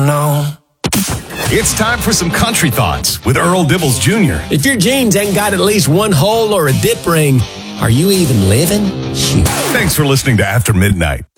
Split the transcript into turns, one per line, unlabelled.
No.
It's time for some country thoughts with Earl Dibbles Jr.
If your jeans ain't got at least one hole or a dip ring, are you even living? Shoot.
Thanks for listening to After Midnight.